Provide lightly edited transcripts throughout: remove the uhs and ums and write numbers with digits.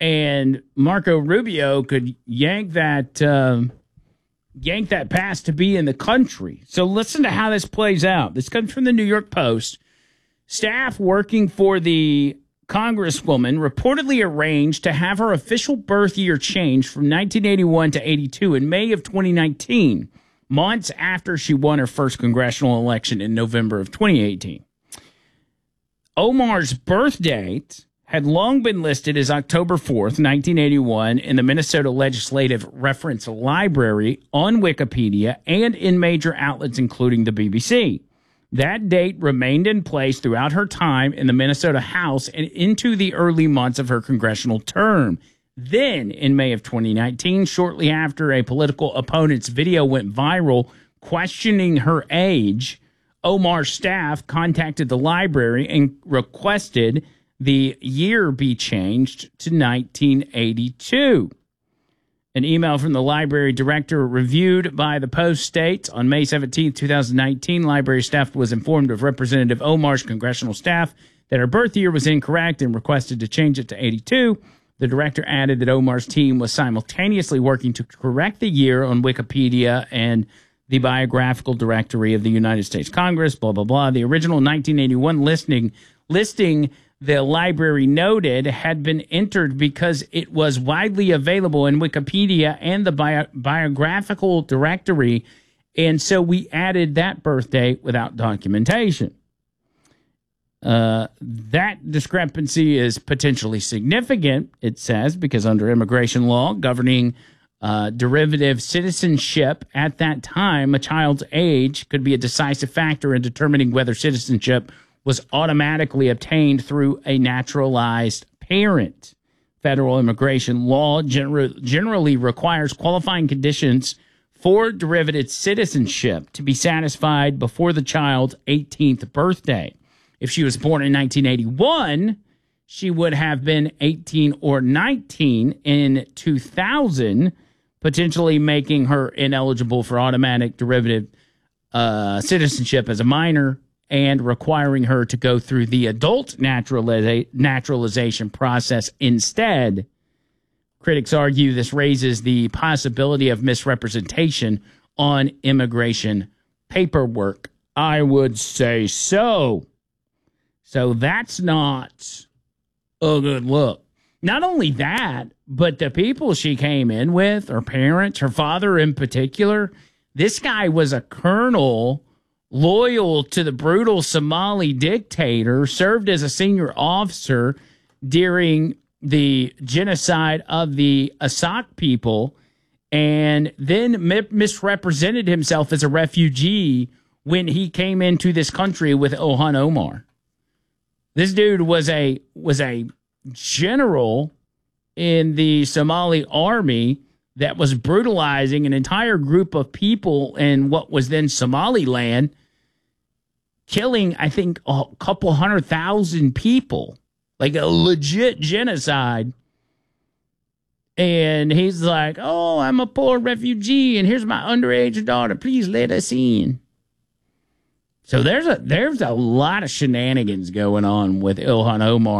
and Marco Rubio could yank that pass to be in the country. So listen to how this plays out. This comes from the New York Post. Staff working for the Congresswoman reportedly arranged to have her official birth year changed from 1981 to 82 in May of 2019, months after she won her first congressional election in November of 2018. Omar's birth date had long been listed as October 4th, 1981 in the Minnesota Legislative Reference Library on Wikipedia and in major outlets including the BBC. That date remained in place throughout her time in the Minnesota House and into the early months of her congressional term. Then, in May of 2019, shortly after a political opponent's video went viral questioning her age, Omar's staff contacted the library and requested the year be changed to 1982. An email from the library director reviewed by the Post states on May 17, 2019, library staff was informed of Representative Omar's congressional staff that her birth year was incorrect and requested to change it to 82. The director added that Omar's team was simultaneously working to correct the year on Wikipedia and the Biographical Directory of the United States Congress, blah, blah, blah. The original 1981 listing the library noted had been entered because it was widely available in Wikipedia and the Biographical Directory, and so we added that birth date without documentation. That discrepancy is potentially significant, it says, because under immigration law governing derivative citizenship at that time, a child's age could be a decisive factor in determining whether citizenship was automatically obtained through a naturalized parent. Federal immigration law generally requires qualifying conditions for derivative citizenship to be satisfied before the child's 18th birthday. If she was born in 1981, she would have been 18 or 19 in 2000, potentially making her ineligible for automatic derivative citizenship as a minor and requiring her to go through the adult naturalization process instead. Critics argue this raises the possibility of misrepresentation on immigration paperwork. I would say so. So that's not a good look. Not only that, but the people she came in with, her parents, her father in particular, this guy was a colonel loyal to the brutal Somali dictator, served as a senior officer during the genocide of the Asak people, and then misrepresented himself as a refugee when he came into this country with Ilhan Omar. This dude was a general in the Somali army that was brutalizing an entire group of people in what was then Somaliland, killing, I think, a couple 100,000 people, like a legit genocide. And he's like, oh, I'm a poor refugee, and here's my underage daughter. Please let us in. So there's a lot of shenanigans going on with Ilhan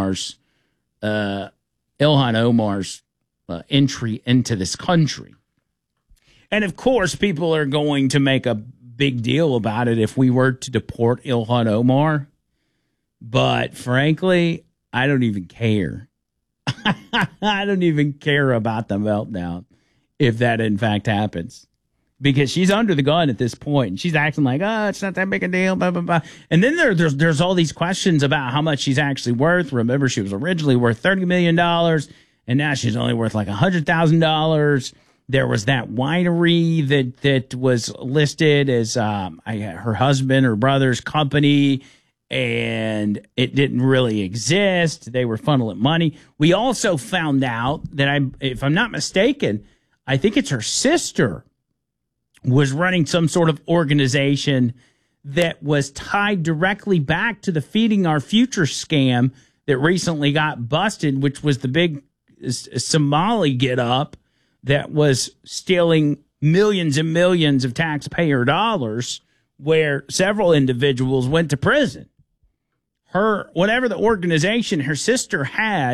Omar's entry into this country. And, of course, people are going to make a big deal about it if we were to deport Ilhan Omar. But frankly, I don't even care. I don't even care about the meltdown if that in fact happens. Because she's under the gun at this point, and she's acting like, oh, it's not that big a deal, blah, blah, blah. And then there's all these questions about how much she's actually worth. Remember, she was originally worth $30 million, and now she's only worth like $100,000. There was that winery that was listed as her husband or brother's company, and it didn't really exist. They were funneling money. We also found out that, if I'm not mistaken, I think it's her sister was running some sort of organization that was tied directly back to the Feeding Our Future scam that recently got busted, which was the big Somali get-up that was stealing millions and millions of taxpayer dollars, where several individuals went to prison. Whatever the organization her sister had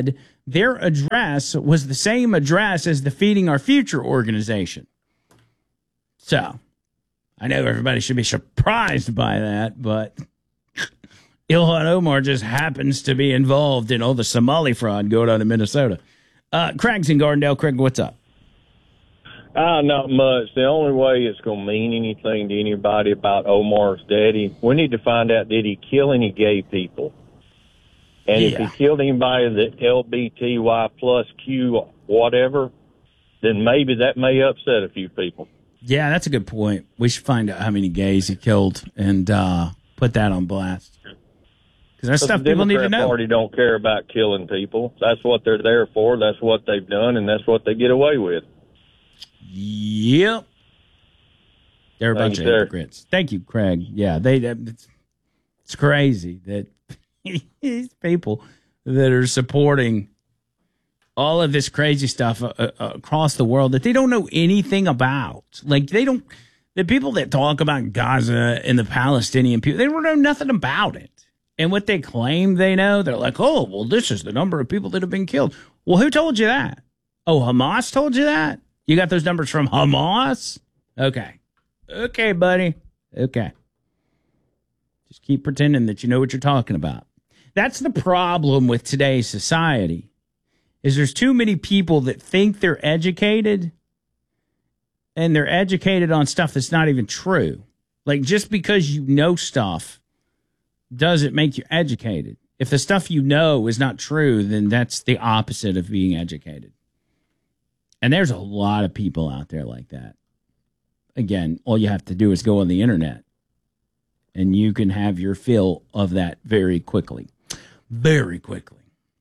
their address was the same address as the Feeding Our Future organization. So, I know everybody should be surprised by that, but Ilhan Omar just happens to be involved in all the Somali fraud going on in Minnesota. Craig's in Gardendale. Craig, what's up? Not much. The only way it's going to mean anything to anybody about Omar's daddy, we need to find out, did he kill any gay people? And if he killed anybody that LBTY plus Q whatever, then maybe that may upset a few people. Yeah, that's a good point. We should find out how many gays he killed and put that on blast. Because that's stuff people need to know. The Democrat Party don't care about killing people. That's what they're there for. That's what they've done, and that's what they get away with. Yep. They're a bunch of hypocrites. Thank you, Craig. Yeah, it's crazy that these people that are supporting all of this crazy stuff across the world that they don't know anything about. Like, the people that talk about Gaza and the Palestinian people, they don't know nothing about it. And what they claim they know, they're like, oh, well, this is the number of people that have been killed. Well, who told you that? Oh, Hamas told you that? You got those numbers from Hamas? Okay. Okay, buddy. Okay. Just keep pretending that you know what you're talking about. That's the problem with today's society, is there's too many people that think they're educated, and they're educated on stuff that's not even true. Like, just because you know stuff doesn't make you educated. If the stuff you know is not true, then that's the opposite of being educated. And there's a lot of people out there like that. Again, all you have to do is go on the internet, and you can have your fill of that very quickly. Very quickly.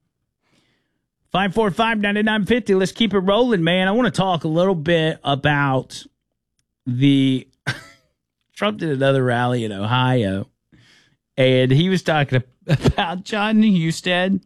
545-9950. Let's keep it rolling, man. I want to talk a little bit about the Trump did another rally in Ohio, and he was talking about John Husted,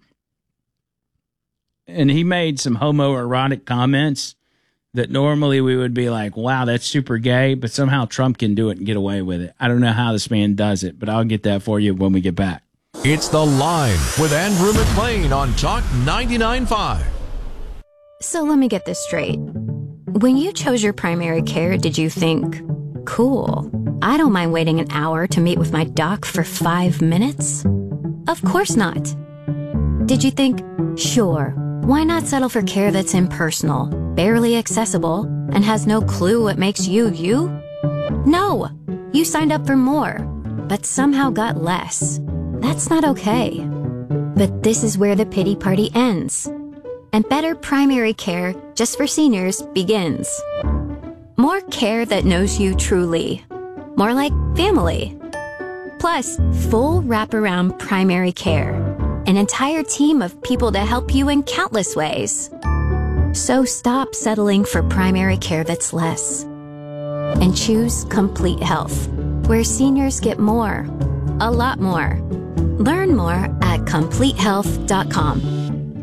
and he made some homoerotic comments that normally we would be like, wow, that's super gay, but somehow Trump can do it and get away with it. I don't know how this man does it, but I'll get that for you when we get back. It's The Line with Andrew McLean on Talk 99.5. So let me get this straight. When you chose your primary care, did you think, cool, I don't mind waiting an hour to meet with my doc for 5 minutes? Of course not. Did you think, sure, why not settle for care that's impersonal, barely accessible, and has no clue what makes you, you? No, you signed up for more, but somehow got less. That's not okay. But this is where the pity party ends. And better primary care just for seniors begins. More care that knows you truly. More like family. Plus, full wraparound primary care. An entire team of people to help you in countless ways. So stop settling for primary care that's less. And choose Complete Health, where seniors get more. A lot more. Learn more at CompleteHealth.com.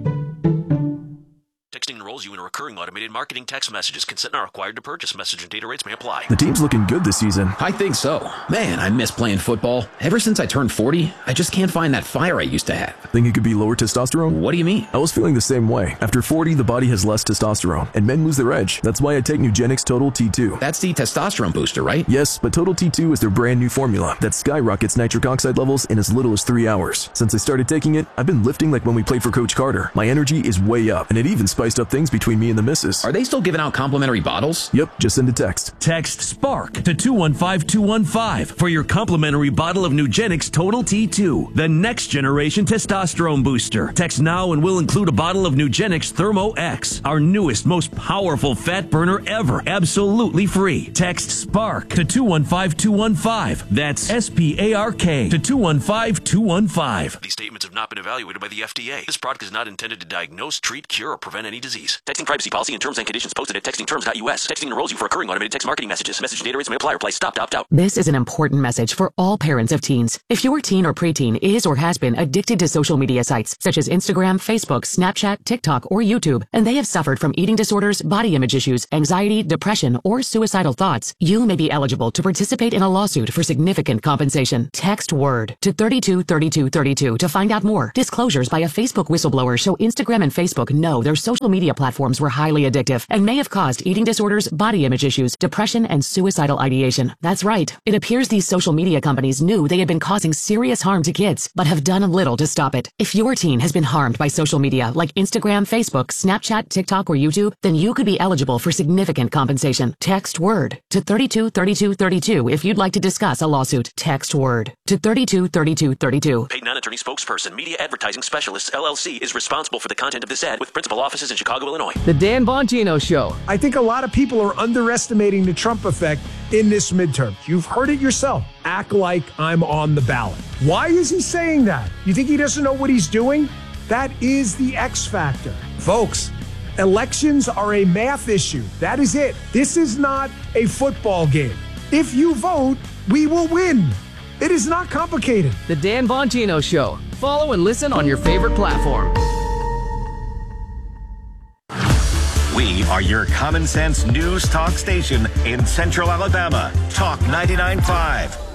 Texting enrolls you in recurring automated marketing text messages. Consent not required to purchase. Message and data rates may apply. The team's looking good this season. I think so. Man, I miss playing football. Ever since I turned 40, I just can't find that fire I used to have. Think it could be lower testosterone? What do you mean? I was feeling the same way. After 40, the body has less testosterone, and men lose their edge. That's why I take Nugenix Total T2. That's the testosterone booster, right? Yes, but Total T2 is their brand new formula that skyrockets nitric oxide levels in as little as 3 hours. Since I started taking it, I've been lifting like when we played for Coach Carter. My energy is way up, and it even spiced up things between me and the missus. Are they still giving out complimentary bottles? Yep, just send a text. Text SPARK to 215215 for your complimentary bottle of Nugenix Total T2, the next generation testosterone booster. Text now and we'll include a bottle of Nugenix Thermo X, our newest, most powerful fat burner ever, absolutely free. Text SPARK to 215215. That's SPARK to 215215. These statements have not been evaluated by the FDA. This product is not intended to diagnose, treat, cure, or prevent any disease. messages. Texting privacy policy and terms and conditions posted at textingterms.us. Texting enrolls you for recurring automated text marketing messages. Message data rates may apply. Reply stop to opt out. This is an important message for all parents of teens. If your teen or preteen is or has been addicted to social media sites such as Instagram, Facebook, Snapchat, TikTok, or YouTube, and they have suffered from eating disorders, body image issues, anxiety, depression, or suicidal thoughts, you may be eligible to participate in a lawsuit for significant compensation. Text WORD to 323232 to find out more. Disclosures by a Facebook whistleblower show Instagram and Facebook know their social media platforms were highly addictive and may have caused eating disorders, body image issues, depression, and suicidal ideation. That's right. It appears these social media companies knew they had been causing serious harm to kids, but have done little to stop it. If your teen has been harmed by social media like Instagram, Facebook, Snapchat, TikTok, or YouTube, then you could be eligible for significant compensation. Text WORD to 323232 if you'd like to discuss a lawsuit. Text WORD to 323232. Paid non-attorney spokesperson, Media Advertising Specialists, LLC, is responsible for the content of this ad with principal offices in Chicago, Illinois. The Dan Bongino Show. I think a lot of people are underestimating the Trump effect in this midterm. You've heard it yourself. Act like I'm on the ballot. Why is he saying that? You think he doesn't know what he's doing? That is the X factor. Folks, elections are a math issue. That is it. This is not a football game. If you vote, we will win. It is not complicated. The Dan Bongino Show. Follow and listen on your favorite platform. We are your common sense news talk station in Central Alabama. Talk 99.5.